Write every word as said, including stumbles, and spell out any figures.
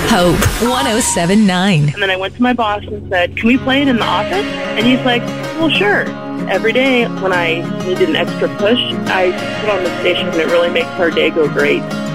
Hope one oh seven point nine. And then I went to my boss and said, can we play it in the office? And he's like, well, sure. Every day when I needed an extra push, I put on the station and it really makes our day go great.